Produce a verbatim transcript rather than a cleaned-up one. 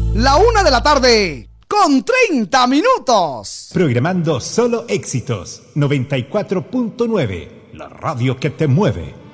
La una de la tarde, con treinta minutos. Programando solo éxitos. noventa y cuatro punto nueve, la radio que te mueve.